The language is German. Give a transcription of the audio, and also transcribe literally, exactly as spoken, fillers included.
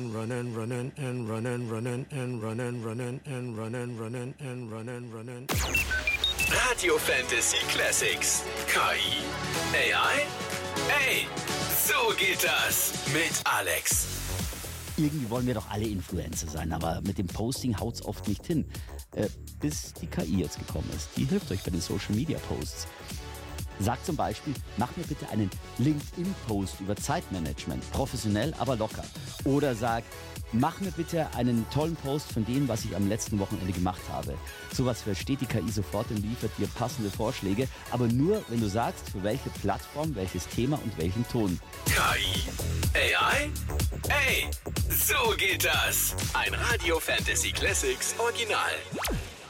Running, running and running, running and running, running and running, running and running, running. Radio Fantasy Classics. K I. A I. Ey, so geht das mit Alex. Irgendwie wollen wir doch alle Influencer sein, aber mit dem Posting haut's oft nicht hin. Äh, bis die K I jetzt gekommen ist. Die hilft euch bei den Social Media Posts. Sagt zum Beispiel, mach mir bitte einen LinkedIn-Post über Zeitmanagement. Professionell, aber locker. Oder sag, mach mir bitte einen tollen Post von dem, was ich am letzten Wochenende gemacht habe. Sowas versteht die K I sofort und liefert dir passende Vorschläge. Aber nur, wenn du sagst, für welche Plattform, welches Thema und welchen Ton. K I. A I. Ey, so geht das. Ein Radio Fantasy Classics Original.